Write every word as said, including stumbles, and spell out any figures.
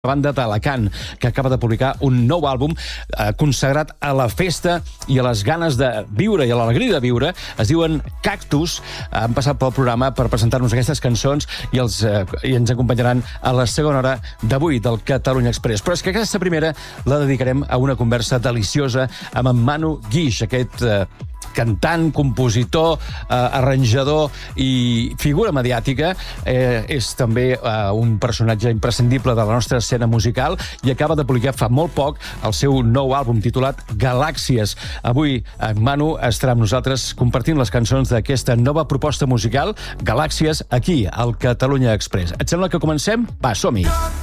La banda d'Alacant, que acaba de publicar un nou àlbum eh, consagrat a la festa i a les ganes de viure i a l'alegria de viure. Es diuen Cactus. Han passat pel programa per presentar-nos aquestes cançons i, els, eh, i ens acompanyaran a la segona hora d'avui del Catalunya Express. Però és que aquesta primera la dedicarem a una conversa deliciosa amb en Manu Guix, aquest eh, cantant, compositor, eh, arranjador i figura mediàtica. Eh, és també eh, un personatge imprescindible de la nostra escena musical i acaba de publicar fa molt poc el seu nou àlbum titulat Galàxies. Avui en Manu estarà amb nosaltres compartint les cançons d'aquesta nova proposta musical, Galàxies, aquí al Catalunya Express. Et sembla que comencem? Va, som-hi!